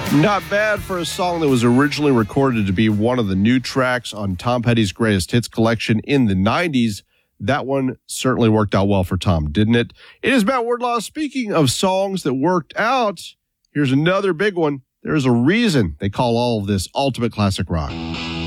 Not bad for a song that was originally recorded to be one of the new tracks on Tom Petty's Greatest Hits collection in the 90s. That one certainly worked out well for Tom, didn't it? It is Matt Wardlaw. Speaking of songs that worked out, here's another big one. There's a reason they call all of this ultimate classic rock.